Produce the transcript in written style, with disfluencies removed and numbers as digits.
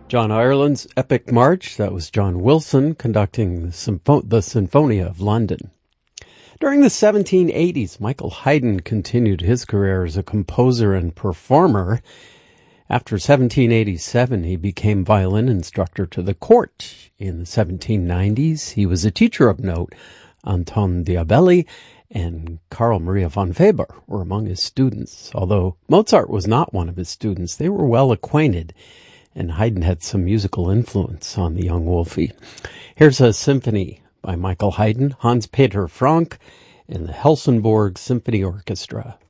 John Ireland's Epic March, that was John Wilson conducting the Sinfonia of London. During the 1780s, Michael Haydn continued his career as a composer and performer. After 1787, he became violin instructor to the court. In the 1790s, he was a teacher of note. Anton Diabelli and Carl Maria von Weber were among his students. Although Mozart was not one of his students, they were well acquainted, and Haydn had some musical influence on the young Wolfie. Here's a symphony by Michael Haydn, Hans Peter Frank, and the Helsingborg Symphony Orchestra.